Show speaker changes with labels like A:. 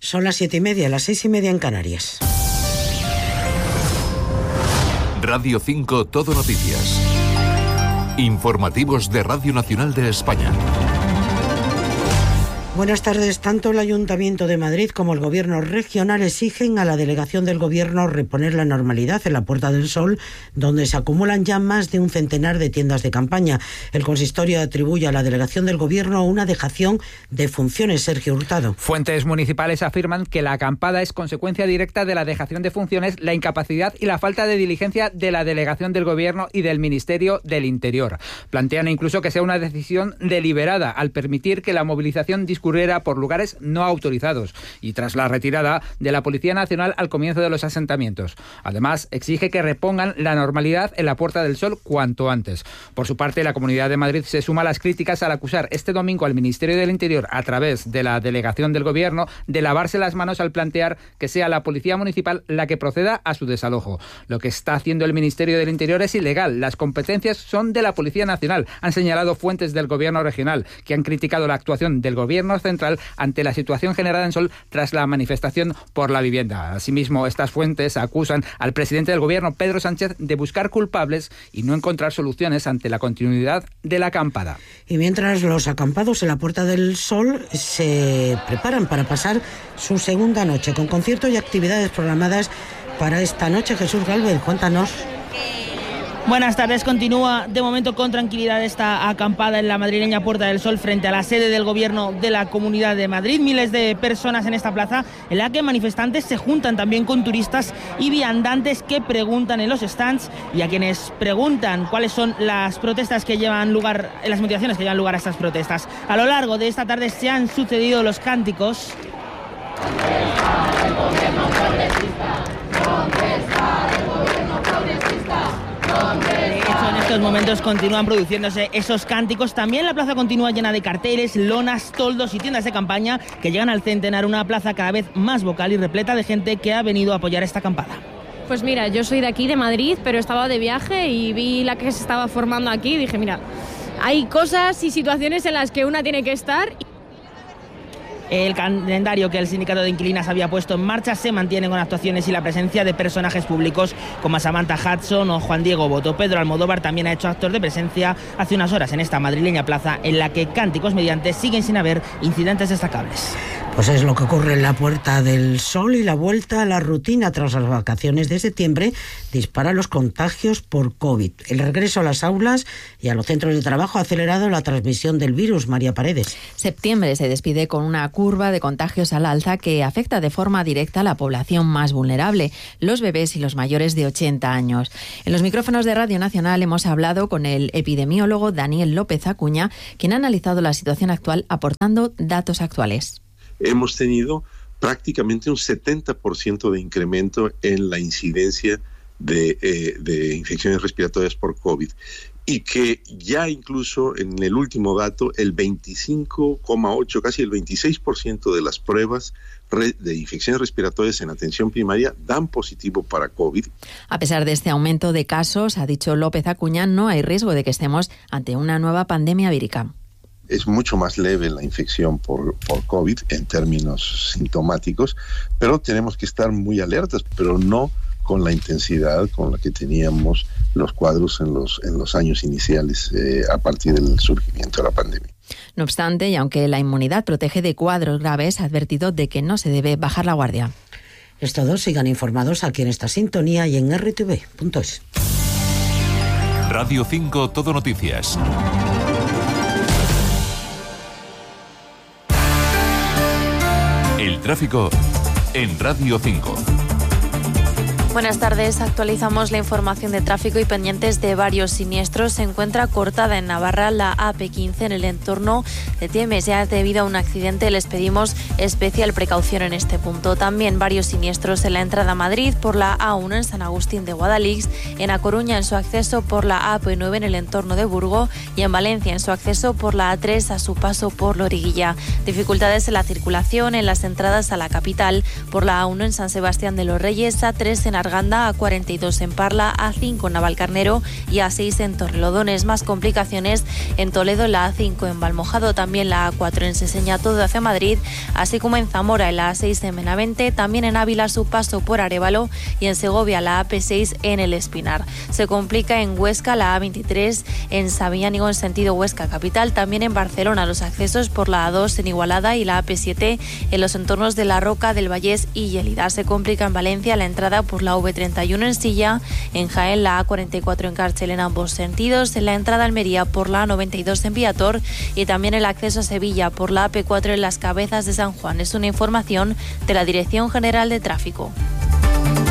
A: Son las 7:30, las 6:30 en Canarias.
B: Radio 5 Todo Noticias. Informativos de Radio Nacional de España.
A: Buenas tardes. Tanto el Ayuntamiento de Madrid como el Gobierno regional exigen a la delegación del Gobierno reponer la normalidad en la Puerta del Sol, donde se acumulan ya más de un centenar de tiendas de campaña. El consistorio atribuye a la delegación del Gobierno una dejación de funciones. Sergio Hurtado.
C: Fuentes municipales afirman que la acampada es consecuencia directa de la dejación de funciones, la incapacidad y la falta de diligencia de la delegación del Gobierno y del Ministerio del Interior. Plantean incluso que sea una decisión deliberada al permitir que la movilización discurriera por lugares no autorizados y tras la retirada de la Policía Nacional al comienzo de los asentamientos. Además, exige que repongan la normalidad en la Puerta del Sol cuanto antes. Por su parte, la Comunidad de Madrid se suma a las críticas al acusar este domingo al Ministerio del Interior, a través de la delegación del Gobierno, de lavarse las manos al plantear que sea la Policía Municipal la que proceda a su desalojo. Lo que está haciendo el Ministerio del Interior es ilegal. Las competencias son de la Policía Nacional, han señalado fuentes del Gobierno regional, que han criticado la actuación del Gobierno central ante la situación generada en Sol tras la manifestación por la vivienda. Asimismo, estas fuentes acusan al presidente del Gobierno, Pedro Sánchez, de buscar culpables y no encontrar soluciones ante la continuidad de la acampada.
A: Y mientras los acampados en la Puerta del Sol se preparan para pasar su segunda noche, con conciertos y actividades programadas para esta noche. Jesús Gálvez, cuéntanos.
D: Buenas tardes. Continúa de momento con tranquilidad esta acampada en la madrileña Puerta del Sol frente a la sede del Gobierno de la Comunidad de Madrid. Miles de personas en esta plaza, en la que manifestantes se juntan también con turistas y viandantes que preguntan en los stands, y a quienes preguntan cuáles son las protestas que llevan lugar, las motivaciones que llevan lugar a estas protestas. A lo largo de esta tarde se han sucedido los cánticos. De hecho, en estos momentos continúan produciéndose esos cánticos. También la plaza continúa llena de carteles, lonas, toldos y tiendas de campaña que llegan al centenar, una plaza cada vez más vocal y repleta de gente que ha venido a apoyar esta acampada.
E: Pues mira, yo soy de aquí, de Madrid, pero estaba de viaje y vi la que se estaba formando aquí y dije, mira, hay cosas y situaciones en las que una tiene que estar.
D: El calendario que el sindicato de inquilinas había puesto en marcha se mantiene con actuaciones y la presencia de personajes públicos como Samantha Hudson o Juan Diego Boto. Pedro Almodóvar también ha hecho actos de presencia hace unas horas en esta madrileña plaza, en la que cánticos mediante siguen sin haber incidentes destacables.
A: Pues es lo que ocurre en la Puerta del Sol, y la vuelta a la rutina tras las vacaciones de septiembre dispara los contagios por COVID. El regreso a las aulas y a los centros de trabajo ha acelerado la transmisión del virus. María Paredes.
F: Septiembre se despide con una curva de contagios al alza que afecta de forma directa a la población más vulnerable, los bebés y los mayores de 80 años. En los micrófonos de Radio Nacional hemos hablado con el epidemiólogo Daniel López Acuña, quien ha analizado la situación actual aportando datos actuales.
G: Hemos tenido prácticamente un 70% de incremento en la incidencia de infecciones respiratorias por COVID, y que ya incluso en el último dato el 25,8, casi el 26% de las pruebas de infecciones respiratorias en atención primaria dan positivo para COVID.
F: A pesar de este aumento de casos, ha dicho López Acuña, no hay riesgo de que estemos ante una nueva pandemia vírica.
G: Es mucho más leve la infección por COVID en términos sintomáticos, pero tenemos que estar muy alertas, pero no con la intensidad con la que teníamos los cuadros en los años iniciales a partir del surgimiento de la pandemia.
F: No obstante, y aunque la inmunidad protege de cuadros graves, ha advertido de que no se debe bajar la guardia.
A: Es todo. Sigan informados aquí en esta sintonía y en rtv.es.
B: Radio 5 Todo Noticias. El tráfico en Radio 5.
H: Buenas tardes, actualizamos la información de tráfico y pendientes de varios siniestros. Se encuentra cortada en Navarra la AP15 en el entorno de Tiemes. Ya debido a un accidente les pedimos especial precaución en este punto. También varios siniestros en la entrada a Madrid por la A1 en San Agustín de Guadalix, en A Coruña en su acceso por la AP9 en el entorno de Burgo y en Valencia en su acceso por la A3 a su paso por Loriguilla. Dificultades en la circulación en las entradas a la capital por la A1 en San Sebastián de los Reyes, A3 en Arganda, A42 en Parla, A5 en Navalcarnero y A6 en Torrelodones. Más complicaciones en Toledo, la A5 en Valmojado, también la A4 en Seseña, todo hacia Madrid, así como en Zamora, en la A6 en Benavente, también en Ávila su paso por Arévalo y en Segovia la AP6 en El Espinar. Se complica en Huesca la A23 en Sabiñánigo en sentido Huesca capital, también en Barcelona los accesos por la A2 en Igualada y la AP7 en los entornos de La Roca, del Vallés y Lleida. Se complica en Valencia la entrada por la V31 en Silla, en Jaén la A44 en Cárcel en ambos sentidos, en la entrada a Almería por la A92 en Viator y también el acceso a Sevilla por la AP4 en Las Cabezas de San Juan. Es una información de la Dirección General de Tráfico.